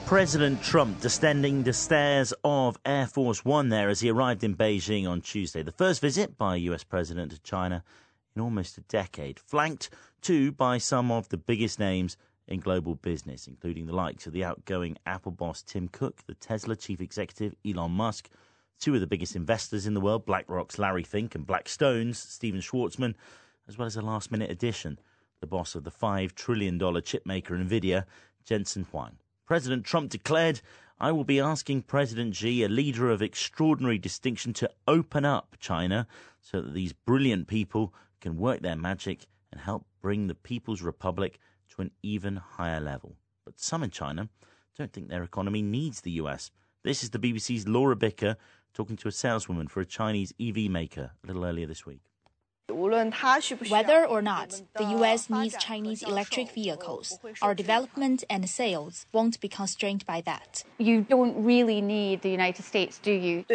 President Trump descending the stairs of Air Force One there as he arrived in Beijing on Tuesday. The first visit by a US president to China in almost a decade, flanked too by some of the biggest names in global business, including the likes of the outgoing Apple boss Tim Cook, the Tesla chief executive Elon Musk, two of the biggest investors in the world, BlackRock's Larry Fink and Blackstone's Steven Schwartzman, as well as a last-minute addition, the boss of the $5 trillion chipmaker NVIDIA, Jensen Huang. President Trump declared, "I will be asking President Xi, a leader of extraordinary distinction, to open up China so that these brilliant people can work their magic and help bring the People's Republic to an even higher level." But some in China don't think their economy needs the US. This is the BBC's Laura Bicker talking to a saleswoman for a Chinese EV maker a little earlier this week. Whether or not the U.S. needs Chinese electric vehicles, our development and sales won't be constrained by that. You don't really need the United States, do you?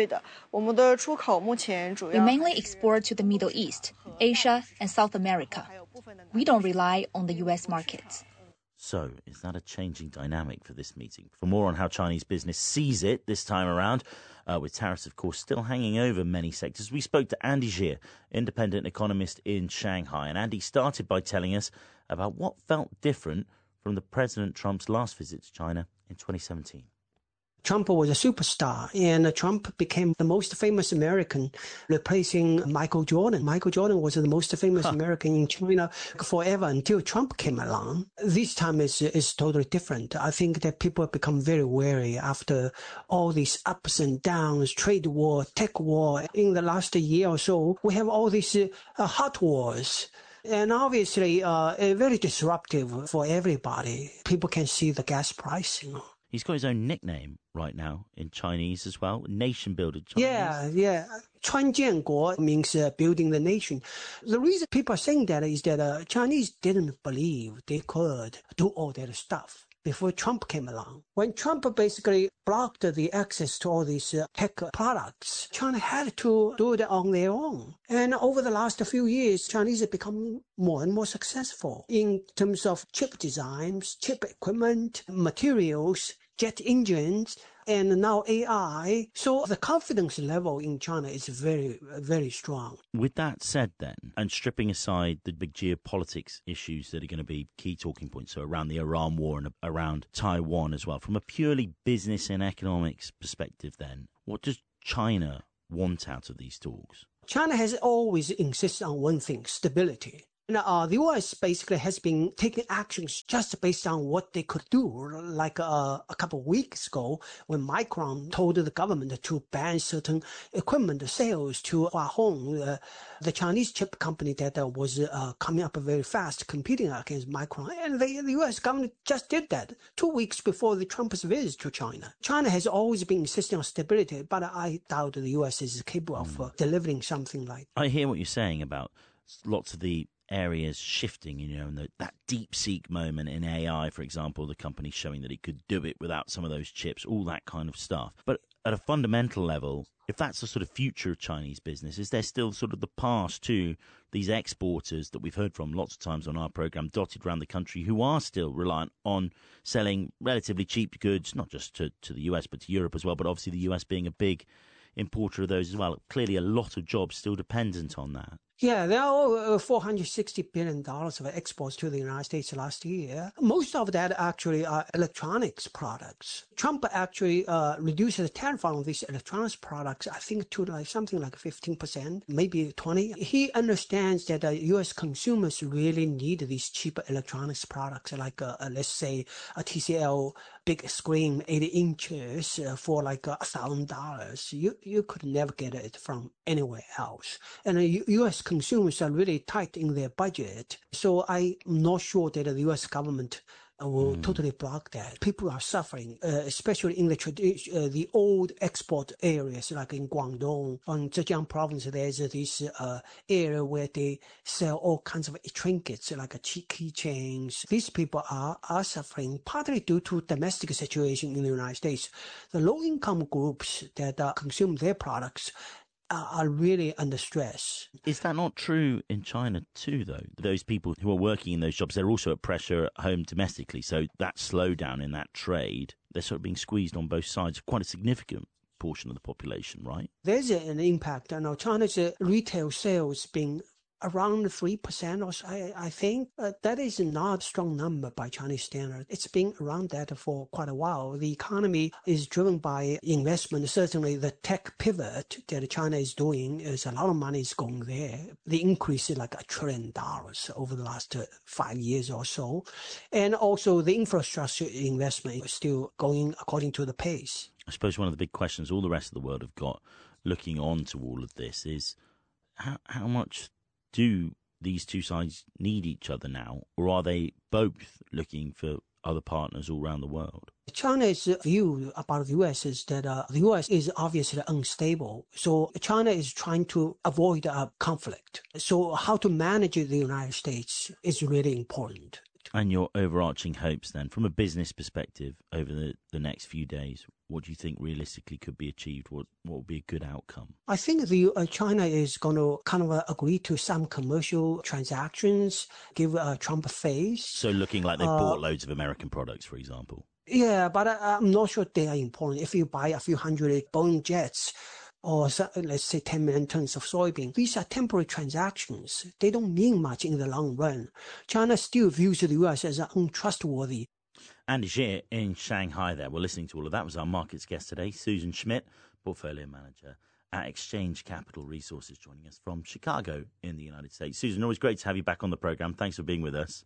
We mainly export to the Middle East, Asia, and South America. We don't rely on the U.S. markets. So, is that a changing dynamic for this meeting? For more on how Chinese business sees it this time around, with tariffs, of course, still hanging over many sectors, we spoke to Andy Xie, independent economist in Shanghai. And Andy started by telling us about what felt different from the President Trump's last visit to China in 2017. Trump was a superstar, and Trump became the most famous American, replacing Michael Jordan. Michael Jordan was the most famous American in China forever until Trump came along. This time is totally different. I think that people have become very wary after all these ups and downs, trade war, tech war. In the last year or so, we have all these hot wars. And obviously, very disruptive for everybody. People can see the gas price, He's got his own nickname right now in Chinese as well, nation builder Chinese. Yeah. 川建国 means building the nation. The reason people are saying that is that Chinese didn't believe they could do all that stuff before Trump came along. When Trump basically blocked the access to all these tech products, China had to do it on their own. And over the last few years, Chinese have become more and more successful in terms of chip designs, chip equipment, materials, jet engines, and now AI. So the confidence level in China is very, very strong. With that said then, and stripping aside the big geopolitics issues that are going to be key talking points, so around the Iran war and around Taiwan as well, from a purely business and economics perspective then, what does China want out of these talks? China has always insisted on one thing, stability. The U.S. basically has been taking actions just based on what they could do. Like a couple of weeks ago, when Micron told the government to ban certain equipment sales to Hua Hong, the Chinese chip company that was coming up very fast, competing against Micron. And the U.S. government just did that 2 weeks before the Trump's visit to China. China has always been insisting on stability, but I doubt the U.S. is capable of delivering something like that. I hear what you're saying about lots of the areas shifting, and that DeepSeek moment in AI, for example, the company showing that it could do it without some of those chips, all that kind of stuff. But at a fundamental level, if that's the sort of future of Chinese business, is there still sort of the past to these exporters that we've heard from lots of times on our program, dotted around the country, who are still reliant on selling relatively cheap goods, not just to the US, but to Europe as well, but obviously the US being a big importer of those as well. Clearly a lot of jobs still dependent on that. Yeah, there are $460 billion of exports to the United States last year. Most of that actually are electronics products. Trump actually reduced the tariff on these electronics products, I think, to something like 15%, maybe 20%. He understands that U.S. consumers really need these cheap electronics products, like, let's say, a TCL big screen, 80 inches, for like $1,000. You could never get it from anywhere else. And U.S. consumers are really tight in their budget. So I'm not sure that the U.S. government will totally block that. People are suffering, especially in the old export areas, like in Guangdong, on Zhejiang province. There's this area where they sell all kinds of trinkets, like keychains. These people are suffering, partly due to domestic situation in the United States. The low-income groups that consume their products, are really under stress. Is that not true in China too, though? Those people who are working in those jobs, they're also at pressure at home domestically. So that slowdown in that trade, they're sort of being squeezed on both sides, quite a significant portion of the population, right? There's an impact. China's retail sales being around 3% or so, I think. That is not a strong number by Chinese standards. It's been around that for quite a while. The economy is driven by investment. Certainly the tech pivot that China is doing, is a lot of money is going there. The increase is like $1 trillion over the last 5 years or so. And also the infrastructure investment is still going according to the pace. I suppose one of the big questions all the rest of the world have got looking on to all of this is how much do these two sides need each other now, or are they both looking for other partners all around the world? China's view about the U.S. is that the U.S. is obviously unstable. So China is trying to avoid a conflict. So how to manage the United States is really important. And your overarching hopes then, from a business perspective over the next few days, what do you think realistically could be achieved? What would be a good outcome? I think China is going to kind of agree to some commercial transactions, give Trump a face. So looking like they've bought loads of American products, for example. Yeah, but I'm not sure they are important. If you buy a few hundred Boeing jets, or let's say 10 million tons of soybean. These are temporary transactions. They don't mean much in the long run. China still views the U.S. as untrustworthy. Andy Xie in Shanghai there. We're listening to all of that. Was our markets guest today, Susan Schmidt, portfolio manager at Exchange Capital Resources, joining us from Chicago in the United States. Susan, always great to have you back on the program. Thanks for being with us.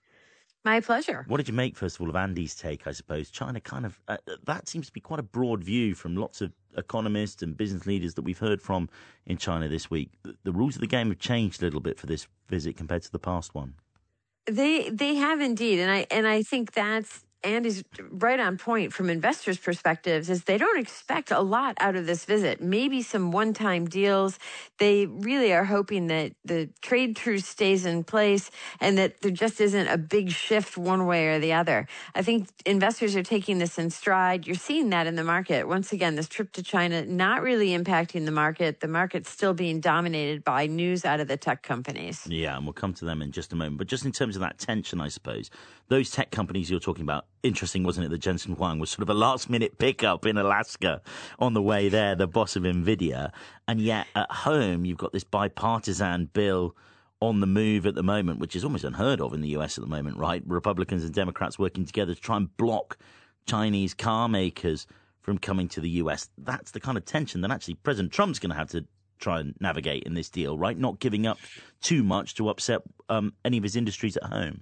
My pleasure. What did you make, first of all, of Andy's take, I suppose? China kind of, that seems to be quite a broad view from lots of economists and business leaders that we've heard from in China this week. The rules of the game have changed a little bit for this visit compared to the past one. They have indeed. And I think that's Andy's right on point from investors' perspectives, is they don't expect a lot out of this visit. Maybe some one-time deals. They really are hoping that the trade truce stays in place and that there just isn't a big shift one way or the other. I think investors are taking this in stride. You're seeing that in the market. Once again, this trip to China not really impacting the market. The market's still being dominated by news out of the tech companies. Yeah, and we'll come to them in just a moment. But just in terms of that tension, I suppose, those tech companies you're talking about, interesting, wasn't it, that Jensen Huang was sort of a last-minute pickup in Alaska on the way there, the boss of NVIDIA. And yet at home, you've got this bipartisan bill on the move at the moment, which is almost unheard of in the US at the moment, right? Republicans and Democrats working together to try and block Chinese car makers from coming to the US. That's the kind of tension that actually President Trump's going to have to try and navigate in this deal, right? Not giving up too much to upset any of his industries at home.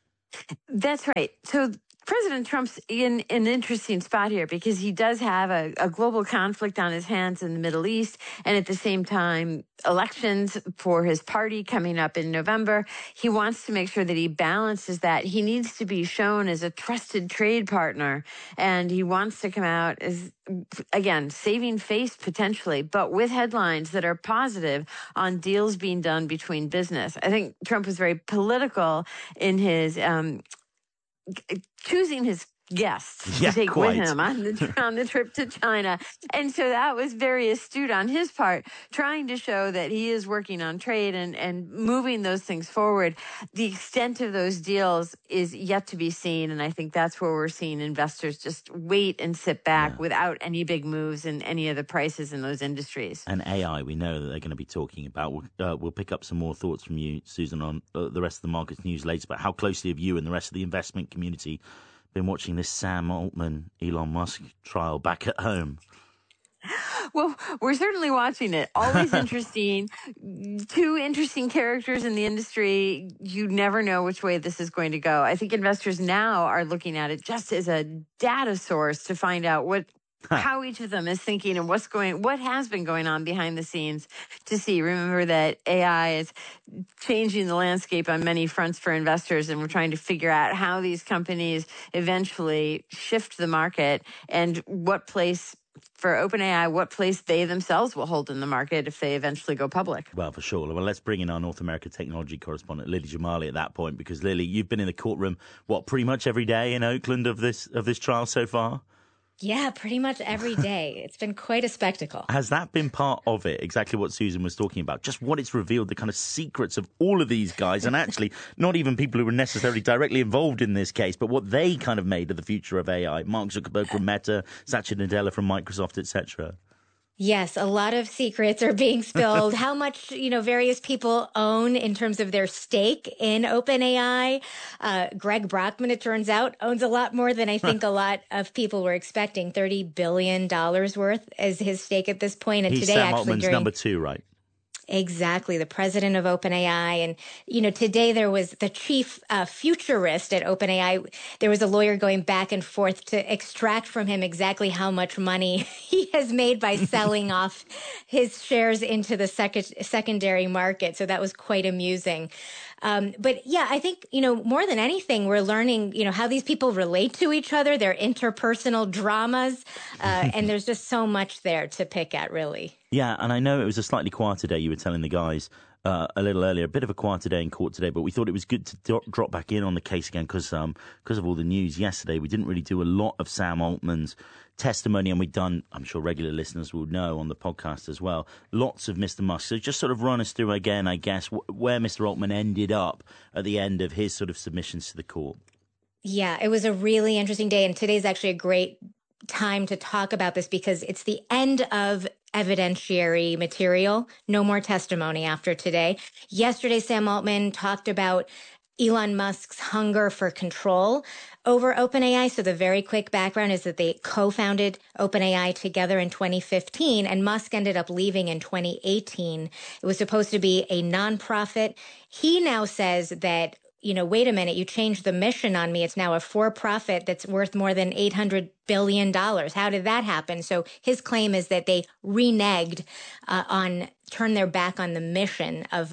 That's right. So President Trump's in an interesting spot here because he does have a global conflict on his hands in the Middle East, and at the same time, elections for his party coming up in November. He wants to make sure that he balances that. He needs to be shown as a trusted trade partner, and he wants to come out as, again, saving face potentially, but with headlines that are positive on deals being done between business. I think Trump was very political in his choosing his guests to take with him on the trip to China. And so that was very astute on his part, trying to show that he is working on trade and moving those things forward. The extent of those deals is yet to be seen, and I think that's where we're seeing investors just wait and sit back without any big moves in any of the prices in those industries. And AI, we know that they're going to be talking about. We'll pick up some more thoughts from you, Susan, on the rest of the markets news later, but how closely have you and the rest of the investment community been watching this Sam Altman, Elon Musk trial back at home? Well, we're certainly watching it. Always interesting. Two interesting characters in the industry. You never know which way this is going to go. I think investors now are looking at it just as a data source to find out how each of them is thinking and what has been going on behind the scenes to see. Remember that AI is changing the landscape on many fronts for investors, and we're trying to figure out how these companies eventually shift the market and what place for OpenAI, what place they themselves will hold in the market if they eventually go public. Well, for sure. Well, let's bring in our North America technology correspondent, Lily Jamali, at that point, because Lily, you've been in the courtroom, pretty much every day in Oakland of this trial so far? Yeah, pretty much every day. It's been quite a spectacle. Has that been part of it? Exactly what Susan was talking about. Just what it's revealed, the kind of secrets of all of these guys, and actually not even people who were necessarily directly involved in this case, but what they kind of made of the future of AI. Mark Zuckerberg from Meta, Satya Nadella from Microsoft, etc. Yes, a lot of secrets are being spilled. How much, various people own in terms of their stake in OpenAI. Greg Brockman, it turns out, owns a lot more than I think a lot of people were expecting. $30 billion worth is his stake at this point. And He's today, Sam Altman's number 2, right? Exactly, the president of OpenAI. And, today there was the chief futurist at OpenAI. There was a lawyer going back and forth to extract from him exactly how much money he has made by selling off his shares into the secondary market. So that was quite amusing. But yeah, I think, more than anything, we're learning, how these people relate to each other, their interpersonal dramas. And there's just so much there to pick at, really. Yeah, and I know it was a slightly quieter day. You were telling the guys a little earlier, a bit of a quieter day in court today, but we thought it was good to drop back in on the case again because of all the news yesterday. We didn't really do a lot of Sam Altman's testimony, and we've done, I'm sure regular listeners will know on the podcast as well, lots of Mr. Musk. So just sort of run us through again, I guess, where Mr. Altman ended up at the end of his sort of submissions to the court. Yeah, it was a really interesting day, and today's actually a great time to talk about this because it's the end of evidentiary material. No more testimony after today. Yesterday, Sam Altman talked about Elon Musk's hunger for control over OpenAI. So the very quick background is that they co-founded OpenAI together in 2015, and Musk ended up leaving in 2018. It was supposed to be a nonprofit. He now says that, wait a minute, you changed the mission on me. It's now a for-profit that's worth more than $800 billion. How did that happen? So his claim is that they reneged turned their back on the mission of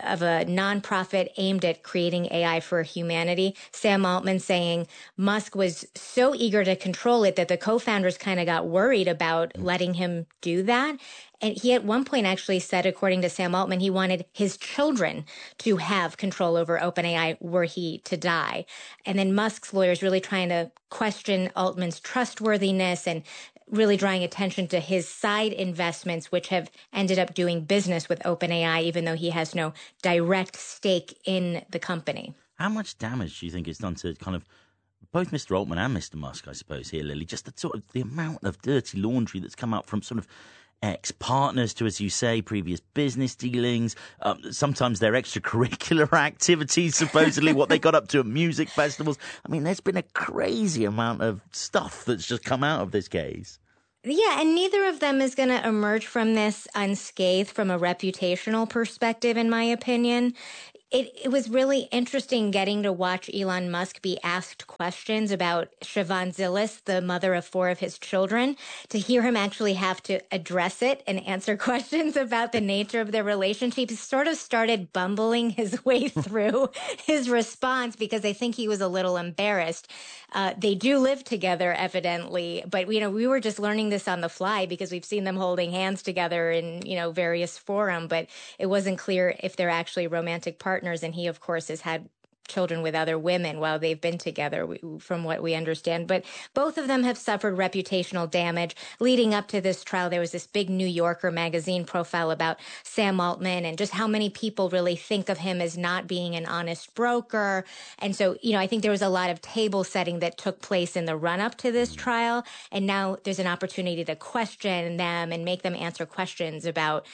a nonprofit aimed at creating AI for humanity. Sam Altman saying Musk was so eager to control it that the co-founders kind of got worried about letting him do that. And he at one point actually said, according to Sam Altman, he wanted his children to have control over OpenAI were he to die. And then Musk's lawyers really trying to question Altman's trustworthiness and really drawing attention to his side investments, which have ended up doing business with OpenAI, even though he has no direct stake in the company. How much damage do you think it's done to kind of both Mr. Altman and Mr. Musk, I suppose, here, Lily? Just the amount of dirty laundry that's come out from sort of ex-partners to, as you say, previous business dealings, sometimes their extracurricular activities, supposedly what they got up to at music festivals. I mean, there's been a crazy amount of stuff that's just come out of this case. Yeah, and neither of them is going to emerge from this unscathed from a reputational perspective, in my opinion. It was really interesting getting to watch Elon Musk be asked questions about Siobhan Zilis, the mother of 4 of his children, to hear him actually have to address it and answer questions about the nature of their relationship. He sort of started bumbling his way through his response because I think he was a little embarrassed. They do live together, evidently, but, we were just learning this on the fly because we've seen them holding hands together in, various forums, but it wasn't clear if they're actually romantic partners. And he, of course, has had children with other women while they've been together, from what we understand. But both of them have suffered reputational damage. Leading up to this trial, there was this big New Yorker magazine profile about Sam Altman and just how many people really think of him as not being an honest broker. And so, I think there was a lot of table setting that took place in the run up to this trial. And now there's an opportunity to question them and make them answer questions about,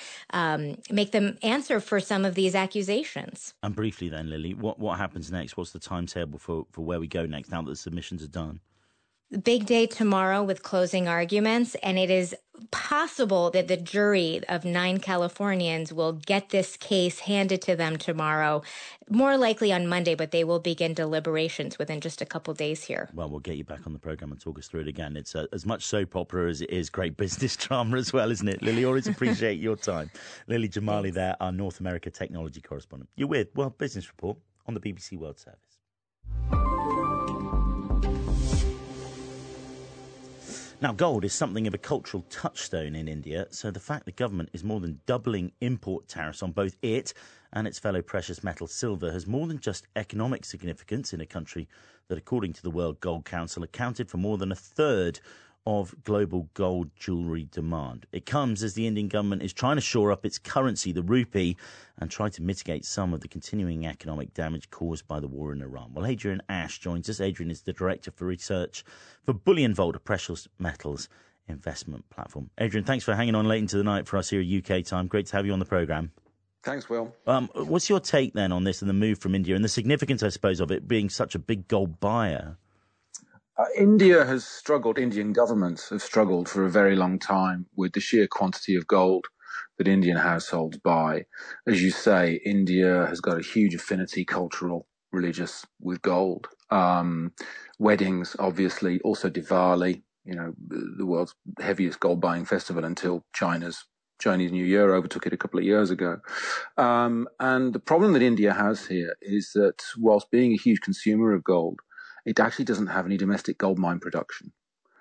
make them answer for some of these accusations. And briefly then, Lily, what happens next? What's the timetable for where we go next now that the submissions are done? Big day tomorrow with closing arguments, and it is possible that the jury of 9 Californians will get this case handed to them tomorrow, more likely on Monday, but they will begin deliberations within just a couple days here. Well, we'll get you back on the programme and talk us through it again. It's as much soap opera as it is great business drama as well, isn't it? Lily, always appreciate your time. Lily Jamali there, our North America technology correspondent. You're with World Business Report on the BBC World Service. Now, gold is something of a cultural touchstone in India, so the fact the government is more than doubling import tariffs on both it and its fellow precious metal silver has more than just economic significance in a country that, according to the World Gold Council, accounted for more than a third of global gold jewellery demand. It comes as the Indian government is trying to shore up its currency, the rupee, and try to mitigate some of the continuing economic damage caused by the war in Iran. Well, Adrian Ash joins us. Adrian is the Director for Research for Bullion Vault, a precious metals investment platform. Adrian, thanks for hanging on late into the night for us here at UK time. Great to have you on the programme. Thanks, Will. What's your take then on this and the move from India and the significance, I suppose, of it being such a big gold buyer? Indian governments have struggled for a very long time with the sheer quantity of gold that Indian households buy. As you say, India has got a huge affinity, cultural, religious, with gold. Weddings, obviously, also Diwali, the world's heaviest gold buying festival until Chinese New Year overtook it a couple of years ago. And the problem that India has here is that whilst being a huge consumer of gold, it actually doesn't have any domestic gold mine production.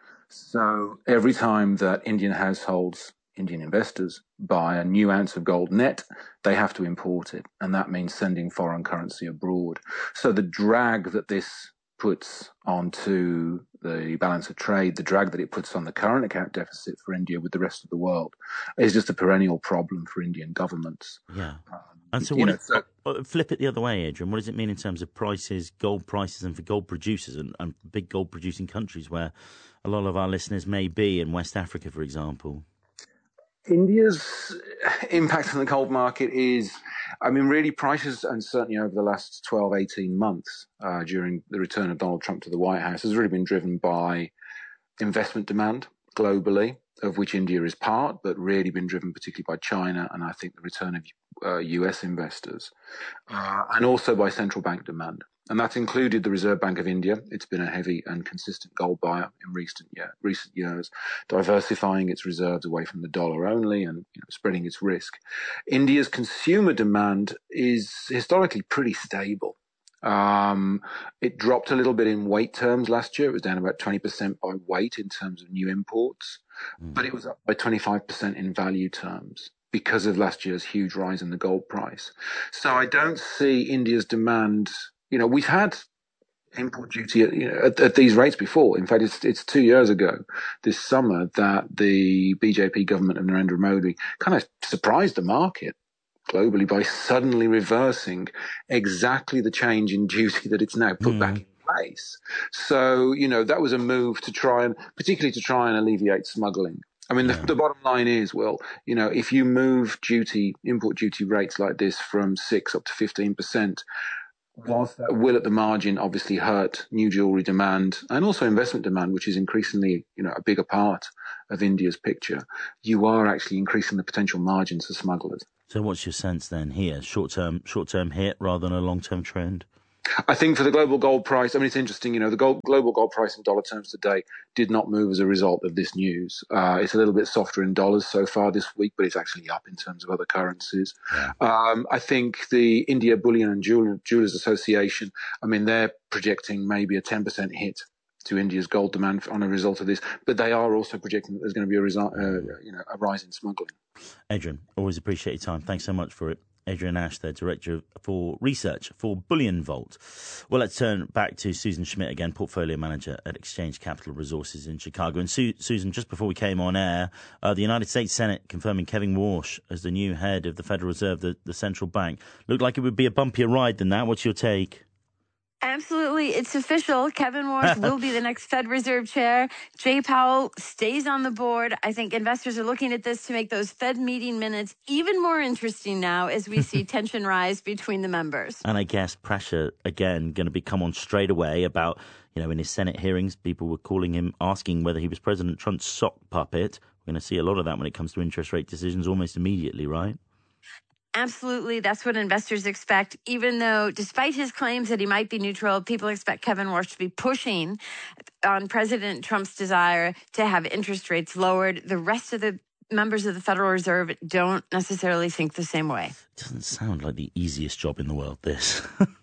So every time that Indian households, Indian investors, buy a new ounce of gold net, they have to import it. And that means sending foreign currency abroad. So the drag that this puts onto the balance of trade, the drag that it puts on the current account deficit for India with the rest of the world, is just a perennial problem for Indian governments. Yeah. And so, flip it the other way, Adrian. What does it mean in terms of prices, gold prices, and for gold producers and big gold producing countries where a lot of our listeners may be in West Africa, for example? India's impact on the gold market is, really prices, and certainly over the last 12, 18 months during the return of Donald Trump to the White House, has really been driven by investment demand globally, of which India is part, but really been driven particularly by China and I think the return of US investors, and also by central bank demand. And that's included the Reserve Bank of India. It's been a heavy and consistent gold buyer in recent years, diversifying its reserves away from the dollar only and spreading its risk. India's consumer demand is historically pretty stable. It dropped a little bit in weight terms last year. It was down about 20% by weight in terms of new imports, but it was up by 25% in value terms because of last year's huge rise in the gold price. So I don't see India's demand. We've had import duty at these rates before. In fact, it's 2 years ago this summer that the BJP government of Narendra Modi kind of surprised the market globally by suddenly reversing exactly the change in duty that it's now put back in place. So, that was a move particularly to try and alleviate smuggling. The bottom line is, if you move import duty rates like this from 6 up to 15%, whilst that will at the margin obviously hurt new jewellery demand and also investment demand, which is increasingly, a bigger part of India's picture, you are actually increasing the potential margins for smugglers. So what's your sense then here? Short-term hit rather than a long-term trend? I think for the global gold price, it's interesting, the global gold price in dollar terms today did not move as a result of this news. It's a little bit softer in dollars so far this week, but it's actually up in terms of other currencies. Yeah. I think the India Bullion and Jewelers Association, they're projecting maybe a 10% hit to India's gold demand on a result of this, but they are also projecting that there's going to be a rise in smuggling. Adrian, always appreciate your time. Thanks so much for it. Adrian Ash, the Director for Research for Bullion Vault. Well, let's turn back to Susan Schmidt again, Portfolio Manager at Exchange Capital Resources in Chicago. And Susan, just before we came on air, the United States Senate confirming Kevin Warsh as the new head of the Federal Reserve, the central bank. Looked like it would be a bumpier ride than that. What's your take? Absolutely. It's official. Kevin Warsh will be the next Fed Reserve Chair. Jay Powell stays on the board. I think investors are looking at this to make those Fed meeting minutes even more interesting now as we see tension rise between the members. And I guess pressure, again, going to come on straight away about, in his Senate hearings, people were calling him, asking whether he was President Trump's sock puppet. We're going to see a lot of that when it comes to interest rate decisions almost immediately, right? Absolutely. That's what investors expect, even though despite his claims that he might be neutral, people expect Kevin Warsh to be pushing on President Trump's desire to have interest rates lowered. The rest of the members of the Federal Reserve don't necessarily think the same way. It doesn't sound like the easiest job in the world, this.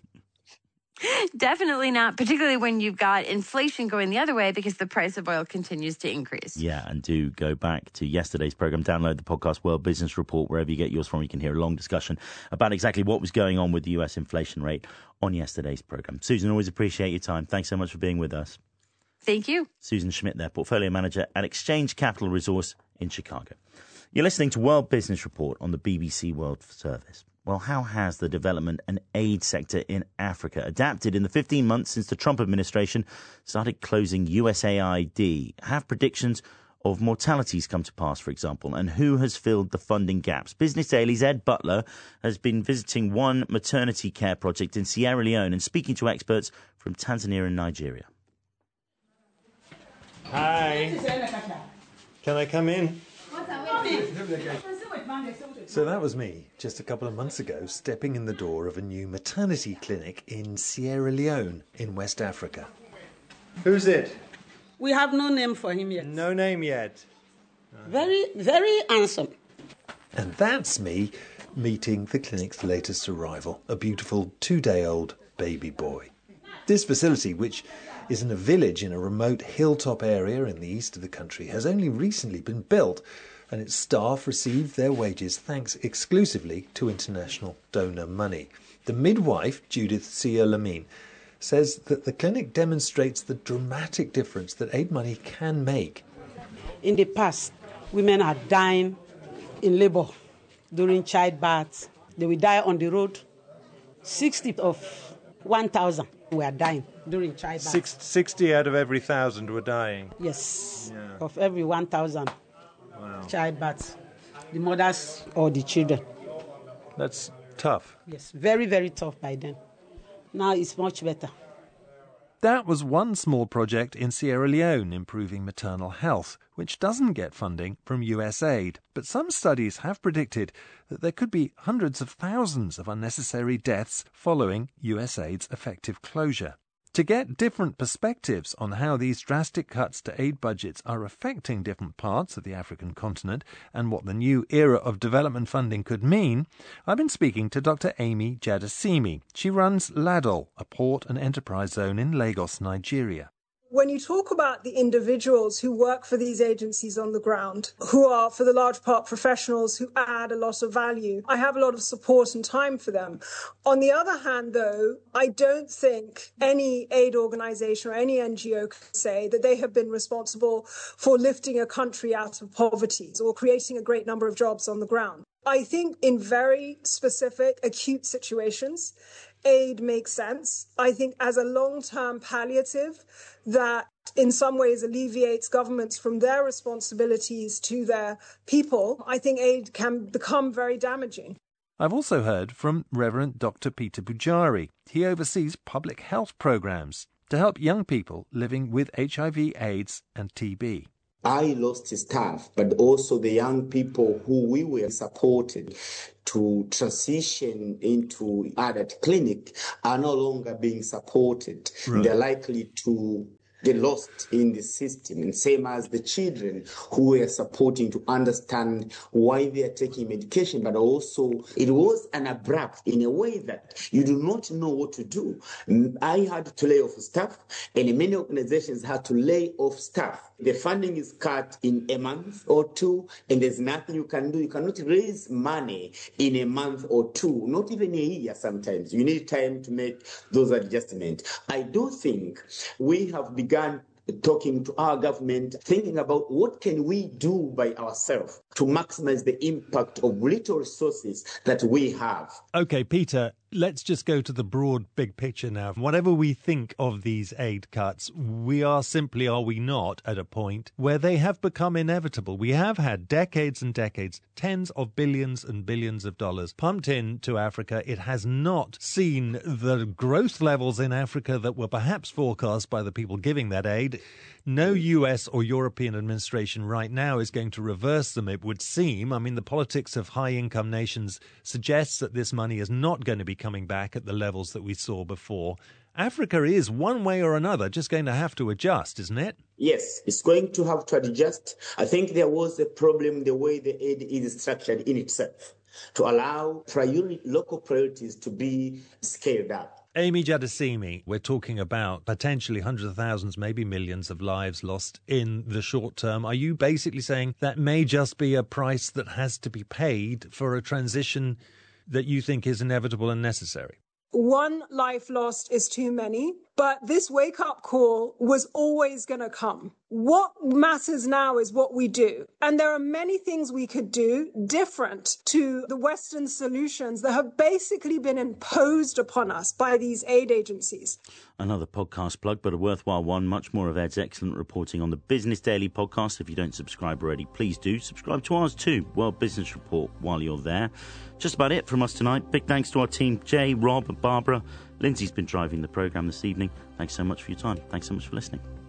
Definitely not, particularly when you've got inflation going the other way because the price of oil continues to increase. Yeah, and do go back to yesterday's program, download the podcast World Business Report, wherever you get yours from. You can hear a long discussion about exactly what was going on with the US inflation rate on yesterday's program. Susan, always appreciate your time. Thanks so much for being with us. Thank you. Susan Schmidt there, Portfolio Manager at Exchange Capital Resource in Chicago. You're listening to World Business Report on the BBC World Service. Well, how has the development and aid sector in Africa adapted in the 15 months since the Trump administration started closing USAID? Have predictions of mortalities come to pass, for example, and who has filled the funding gaps? Business Daily's Ed Butler has been visiting one maternity care project in Sierra Leone and speaking to experts from Tanzania and Nigeria. Hi. Can I come in? So that was me, just a couple of months ago, stepping in the door of a new maternity clinic in Sierra Leone in West Africa. Who's it? We have no name for him yet. No name yet. Very, very handsome. And that's me meeting the clinic's latest arrival, a beautiful 2-day-old baby boy. This facility, which is in a village in a remote hilltop area in the east of the country, has only recently been built, and its staff receive their wages thanks exclusively to international donor money. The midwife, Judith Sia-Lamine, says that the clinic demonstrates the dramatic difference that aid money can make. In the past, women are dying in labor during childbirth. They will die on the road. 60 of 1,000 were dying during childbirth. 60 out of every 1,000 were dying? Yes, of every 1,000 childbirth. The mothers or the children. That's tough. Yes, very, very tough by then. Now it's much better. That was one small project in Sierra Leone improving maternal health, which doesn't get funding from US aid. But some studies have predicted that there could be hundreds of thousands of unnecessary deaths following US aid's effective closure. To get different perspectives on how these drastic cuts to aid budgets are affecting different parts of the African continent and what the new era of development funding could mean, I've been speaking to Dr. Amy Jadasimi. She runs LADOL, a port and enterprise zone in Lagos, Nigeria. When you talk about the individuals who work for these agencies on the ground, who are for the large part professionals who add a lot of value, I have a lot of support and time for them. On the other hand, though, I don't think any aid organization or any NGO can say that they have been responsible for lifting a country out of poverty or creating a great number of jobs on the ground. I think in very specific, acute situations, aid makes sense. I think as a long-term palliative that in some ways alleviates governments from their responsibilities to their people, I think aid can become very damaging. I've also heard from Reverend Dr. Peter Pujari. He oversees public health programs to help young people living with HIV, AIDS and TB. I lost staff, but also the young people who we were supporting to transition into adult clinic are no longer being supported. Right. They're likely to get lost in the system, and same as the children who we are supporting to understand why they are taking medication, but also it was an abrupt in a way that you do not know what to do. I had to lay off staff, and many organizations had to lay off staff. The funding is cut in a month or two, and there's nothing you can do. You cannot raise money in a month or two, not even a year sometimes. You need time to make those adjustments. I do think we have begun talking to our government, thinking about what can we do by ourselves to maximize the impact of little resources that we have. Okay, Peter, let's just go to the broad big picture now. Whatever we think of these aid cuts, we are simply, are we not, at a point where they have become inevitable. We have had decades and decades, tens of billions and billions of dollars pumped into Africa. It has not seen the growth levels in Africa that were perhaps forecast by the people giving that aid. No US or European administration right now is going to reverse them, it would seem. I mean, the politics of high-income nations suggests that this money is not going to be coming back at the levels that we saw before. Africa is, one way or another, just going to have to adjust, isn't it? Yes, it's going to have to adjust. I think there was a problem the way the aid is structured in itself, to allow local priorities to be scaled up. Amy Jadasimi, we're talking about potentially hundreds of thousands, maybe millions of lives lost in the short term. Are you basically saying that may just be a price that has to be paid for a transition that you think is inevitable and necessary? One life lost is too many, but this wake-up call was always going to come. What matters now is what we do. And there are many things we could do different to the Western solutions that have basically been imposed upon us by these aid agencies. Another podcast plug, but a worthwhile one. Much more of Ed's excellent reporting on the Business Daily podcast. If you don't subscribe already, please do. Subscribe to ours too, World Business Report, while you're there. Just about it from us tonight. Big thanks to our team, Jay, Rob and Barbara. Lindsay's been driving the programme this evening. Thanks so much for your time. Thanks so much for listening.